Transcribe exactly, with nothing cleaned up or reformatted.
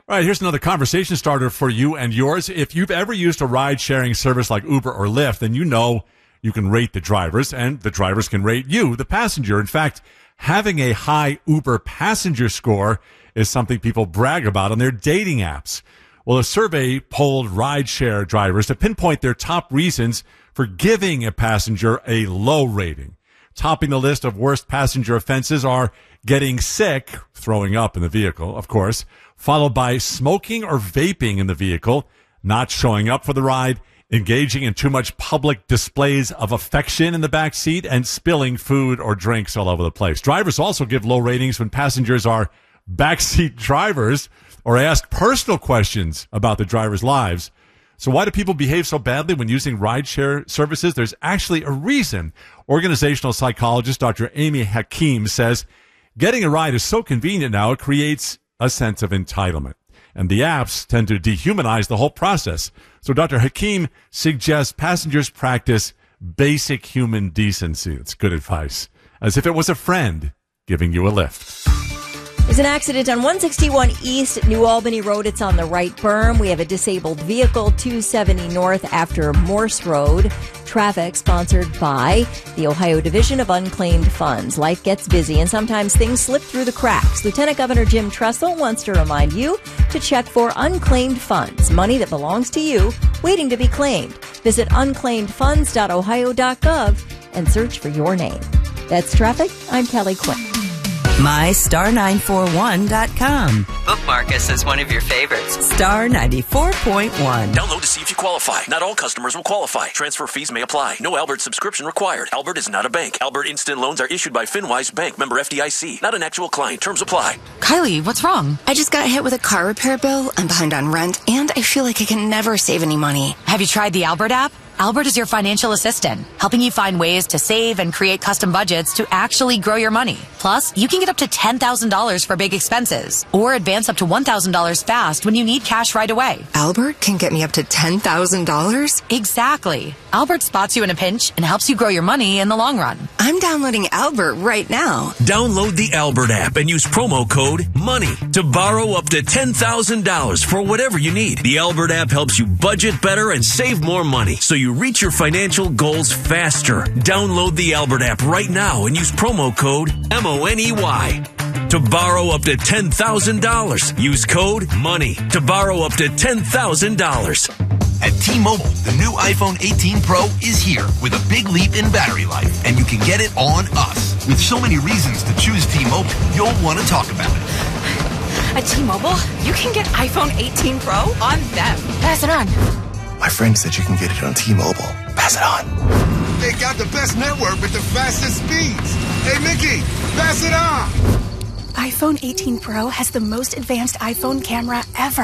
All right, here's another conversation starter for you and yours. If you've ever used a ride-sharing service like Uber or Lyft, then you know you can rate the drivers, and the drivers can rate you, the passenger. In fact, having a high Uber passenger score is something people brag about on their dating apps. Well, a survey polled rideshare drivers to pinpoint their top reasons for giving a passenger a low rating. Topping the list of worst passenger offenses are getting sick, throwing up in the vehicle, of course, followed by smoking or vaping in the vehicle, not showing up for the ride, engaging in too much public displays of affection in the back seat, and spilling food or drinks all over the place. Drivers also give low ratings when passengers are backseat drivers or ask personal questions about the drivers' lives. So why do people behave so badly when using rideshare services? There's actually a reason. Organizational psychologist Doctor Amy Hakim says getting a ride is so convenient now, it creates a sense of entitlement. And the apps tend to dehumanize the whole process. So Doctor Hakim suggests passengers practice basic human decency. It's good advice. As if it was a friend giving you a lift. There's an accident on one sixty-one East New Albany Road. It's on the right berm. We have a disabled vehicle, two seventy North after Morse Road. Traffic sponsored by the Ohio Division of Unclaimed Funds. Life gets busy and sometimes things slip through the cracks. Lieutenant Governor Jim Tressel wants to remind you to check for unclaimed funds, money that belongs to you, waiting to be claimed. Visit unclaimed funds dot ohio dot gov and search for your name. That's traffic. I'm Kelly Quinn. my star nine four one dot com. Bookmark us as one of your favorites. Star ninety-four point one. Download to see if you qualify. Not all customers will qualify. Transfer fees may apply. No Albert subscription required. Albert is not a bank. Albert Instant Loans are issued by FinWise Bank, member F D I C. Not an actual client. Terms apply. Kylie, what's wrong? I just got hit with a car repair bill. I'm behind on rent, and I feel like I can never save any money. Have you tried the Albert app? Albert is your financial assistant, helping you find ways to save and create custom budgets to actually grow your money. Plus, you can get up to ten thousand dollars for big expenses, or advance up to one thousand dollars fast when you need cash right away. Albert can get me up to ten thousand dollars? Exactly. Albert spots you in a pinch and helps you grow your money in the long run. I'm downloading Albert right now. Download the Albert app and use promo code MONEY to borrow up to ten thousand dollars for whatever you need. The Albert app helps you budget better and save more money, so you reach your financial goals faster. Download the Albert app right now and use promo code M O N E Y to borrow up to ten thousand dollars. Use code MONEY to borrow up to ten thousand dollars. At T-Mobile, the new iPhone eighteen Pro is here with a big leap in battery life, and you can get it on us. With so many reasons to choose T-Mobile, you'll want to talk about it. At T-Mobile, you can get iPhone eighteen Pro on them. Pass it on. My friend said you can get it on T-Mobile. Pass it on. They got the best network with the fastest speeds. Hey, Mickey, pass it on. iPhone eighteen Pro has the most advanced iPhone camera ever.